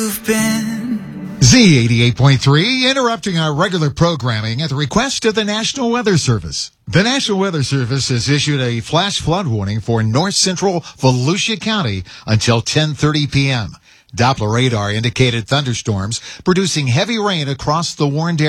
Z88.3, interrupting our regular programming at the request of the National Weather Service. The National Weather Service has issued a flash flood warning for north central Volusia County until 10:30 p.m. Doppler radar indicated thunderstorms producing heavy rain across the Warrendale